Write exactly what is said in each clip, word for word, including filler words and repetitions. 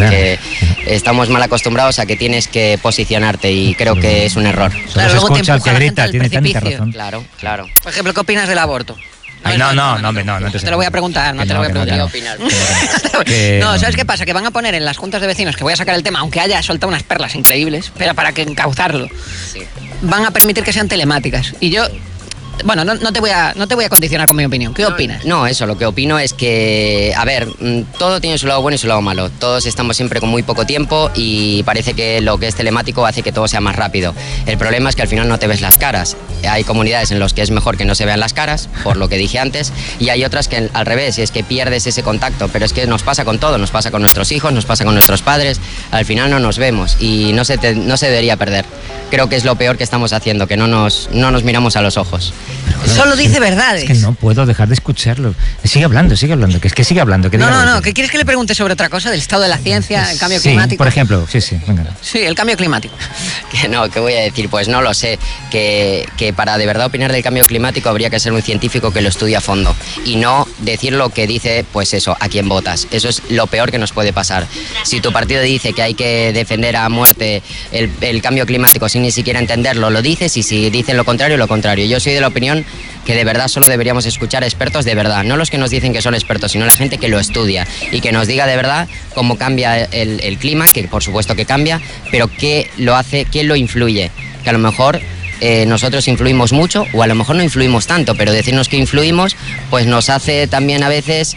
porque estamos mal acostumbrados a que tienes que posicionarte y creo que es un error. Claro, luego te empuja la gente al precipicio. Claro, claro. Por ejemplo, ¿qué opinas del aborto? Ay, no, no, no, hombre, no, no. Te lo voy a preguntar, no te lo voy a preguntar. ¿Qué opinas? No, ¿sabes qué pasa? Que van a poner en las juntas de vecinos, que voy a sacar el tema, aunque haya soltado unas perlas increíbles, pero para que encauzarlo, van a permitir que sean telemáticas. Y yo... Bueno, no, no, te voy a, no te voy a condicionar con mi opinión. ¿Qué opinas? No, eso, lo que opino es que, a ver, todo tiene su lado bueno y su lado malo. Todos estamos siempre con muy poco tiempo y parece que lo que es telemático hace que todo sea más rápido. El problema es que al final no te ves las caras. Hay comunidades en las que es mejor que no se vean las caras, por lo que dije antes, y hay otras que al revés, y es que pierdes ese contacto. Pero es que nos pasa con todo, nos pasa con nuestros hijos, nos pasa con nuestros padres. Al final no nos vemos y no se, te, no se debería perder. Creo que es lo peor que estamos haciendo, que no nos, no nos miramos a los ojos. Bueno, solo dice verdades. Es que no puedo dejar de escucharlo. Sigue hablando, sigue hablando, que es que sigue hablando. Que no, no, no, ¿qué quieres que le pregunte sobre otra cosa? Del estado de la ciencia, el cambio sí, climático. Por ejemplo, sí, sí, venga. Sí, el cambio climático. Que no, ¿qué voy a decir? Pues no lo sé. Que, que para de verdad opinar del cambio climático habría que ser un científico que lo estudie a fondo y no decir lo que dice, pues eso, a quién votas. Eso es lo peor que nos puede pasar. Si tu partido dice que hay que defender a muerte el, el cambio climático sin ni siquiera entenderlo, lo dices, y si dicen lo contrario, lo contrario. Yo soy de la opinión que de verdad solo deberíamos escuchar a expertos de verdad, no los que nos dicen que son expertos, sino la gente que lo estudia y que nos diga de verdad cómo cambia el, el clima, que por supuesto que cambia, pero qué lo hace, quién lo influye, que a lo mejor eh, nosotros influimos mucho o a lo mejor no influimos tanto, pero decirnos que influimos pues nos hace también a veces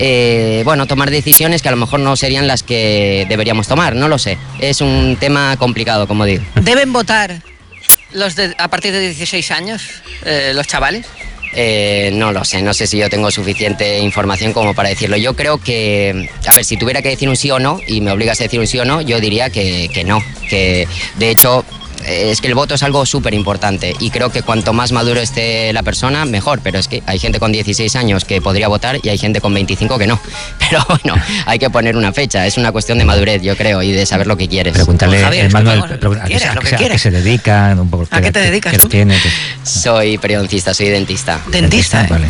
eh, bueno, tomar decisiones que a lo mejor no serían las que deberíamos tomar, no lo sé, es un tema complicado, como digo. ¿Deben votar los de, a partir de dieciséis años, eh, los chavales? Eh, no lo sé, no sé si yo tengo suficiente información como para decirlo. Yo creo que, a ver, si tuviera que decir un sí o no, y me obligas a decir un sí o no, yo diría que, que no, que de hecho... Es que el voto es algo súper importante y creo que cuanto más maduro esté la persona, mejor, pero es que hay gente con dieciséis años que podría votar y hay gente con veinticinco que no. Pero bueno, hay que poner una fecha, es una cuestión de madurez, yo creo, y de saber lo que quieres. Pregúntale, pues, Javier, el Manuel, vamos, a, qué, quieras, a, a, a qué se dedica, un poco, ¿a qué te dedicas qué tú? Tiene, que... Soy periodoncista, soy dentista. ¿Dentista? ¿Dentista? ¿Eh? Vale.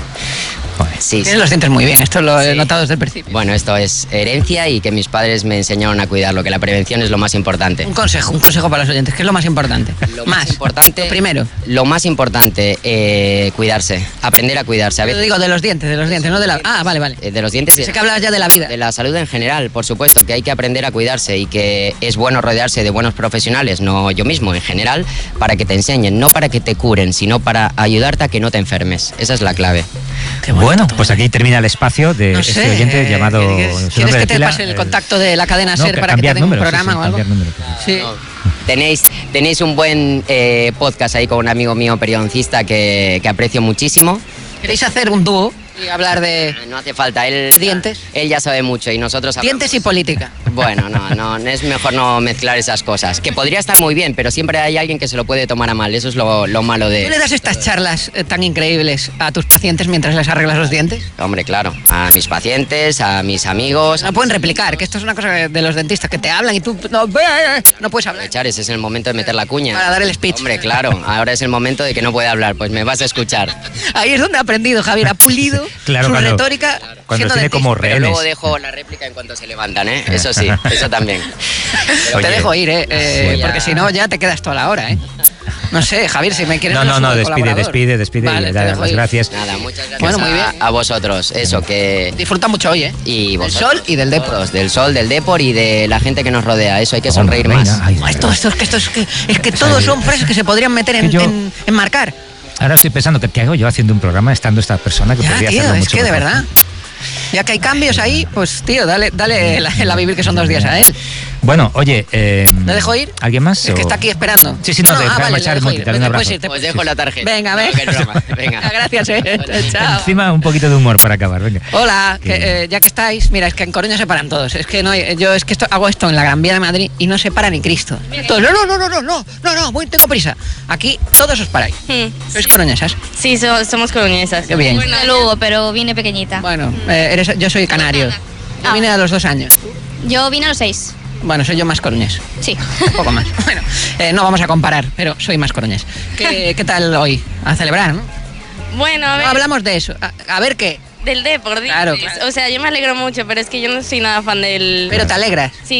Sí, Tienes sí. los dientes muy bien, esto lo he Sí. notado desde el principio. Bueno, esto es herencia y que mis padres me enseñaron a cuidarlo, que la prevención es lo más importante. Un consejo, un consejo para los oyentes, ¿qué es lo más importante? Lo más, más importante, lo primero. Lo más importante, eh, cuidarse, aprender a cuidarse. A veces, Yo digo de los dientes, de los dientes, no de la... Ah, vale, vale. eh, de los dientes. Sé que hablabas ya de la vida. De la salud en general, por supuesto, que hay que aprender a cuidarse y que es bueno rodearse de buenos profesionales, no yo mismo, en general, para que te enseñen, no para que te curen, sino para ayudarte a que no te enfermes. Esa es la clave. Qué bueno, pues aquí termina el espacio de no sé, este oyente eh, llamado... ¿Quieres, ¿quieres que te pila, pase el eh, contacto de la cadena no, SER para que te den número, un programa sí, sí, o algo? Número, sí. No. Tenéis, tenéis un buen eh, podcast ahí con un amigo mío periodoncista que, que aprecio muchísimo. ¿Queréis hacer un dúo y hablar de... No hace falta, él... ¿De dientes? Él ya sabe mucho y nosotros... Hablamos. Dientes y política. Bueno, no, no, es mejor no mezclar esas cosas. Que podría estar muy bien, pero siempre hay alguien que se lo puede tomar a mal. Eso es lo, lo malo de... ¿Tú le das estas charlas eh, tan increíbles a tus pacientes mientras les arreglas los dientes? Hombre, claro. A mis pacientes, a mis amigos... No pueden replicar, que esto es una cosa de los dentistas, que te hablan y tú no, no puedes hablar. Echar, ese es el momento de meter la cuña. Para dar el speech. Hombre, claro. Ahora es el momento de que no puede hablar. Pues me vas a escuchar. Ahí es donde ha aprendido, Javier. Ha pulido claro, su cuando, retórica cuando siendo tiene dentista. como Pero rehenes. luego dejo la réplica en cuanto se levantan, ¿eh? Eso sí, eso también. Te Oye, dejo ir, ¿eh? eh sí, porque si no ya te quedas toda la hora, ¿eh? No sé, Javier, si me quieres... No, no, no, despide, colaborador. despide, despide. Vale, y te da dejo las ir. gracias. Nada, muchas gracias Bueno, muy bien. a, a vosotros. Eso, que... Disfruta mucho hoy, ¿eh? Y del vosotros, sol y del Depor. todos, del sol, del Depor y de la gente que nos rodea. Eso, hay que sonreír Hombre, más. ay, Esto, esto, es que, esto es que, es que todos son frases que se podrían meter en, yo- en, en marcar. Ahora estoy pensando, ¿qué, ¿qué hago yo haciendo un programa estando esta persona que Ya, podría tío, hacerlo es mucho que de mejor? verdad. Ya que hay cambios ahí, pues tío, dale, dale la, la vivir que son dos días a él. Bueno, oye... Eh, ¿Le dejo ir? ¿Alguien más? Es que o- está aquí esperando. Sí, sí, no, de- ah, déjame vale, echar le dejo un ir. montón, un Vete, abrazo. puedes irte. Os dejo la tarjeta. Venga, No, ven. que es broma. Venga. Gracias, eh. Chao. Encima un poquito de humor para acabar, venga. Hola, Que- que, eh, ya que estáis, mira, es que en Coruña se paran todos. Es que no, hay- yo es que esto, hago esto en la Gran Vía de Madrid y no se para ni Cristo. Todos, no, no, no, no, no, no, no, no, voy, tengo prisa. Aquí todos os paráis. Hmm, ¿Sois coruñesas? Sí, so- somos coruñesas. Qué bien. Bueno, de Lugo, pero vine pequeñita. Bueno, eh, eres, yo soy canario. Yo Ah. vine a los dos años. Yo vine a los seis. Bueno, soy yo más coruñés. Sí. Un poco más. Bueno, eh, no vamos a comparar, pero soy más coruñés. ¿Qué, qué tal hoy? A celebrar, ¿no? Bueno, a No ver, hablamos de eso. A, a ver qué. del Depor, dices. Claro, claro. O sea, yo me alegro mucho, pero es que yo no soy nada fan del... Pero te alegras. Sí,